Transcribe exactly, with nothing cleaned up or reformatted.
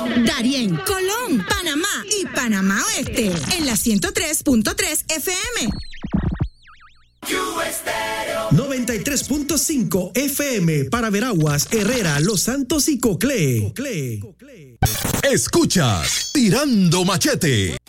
Darién, Colón, Panamá y Panamá Oeste. En la ciento tres punto tres F M. noventa y tres punto cinco F M para Veraguas, Herrera, Los Santos y Coclé. Escuchas Tirando Machete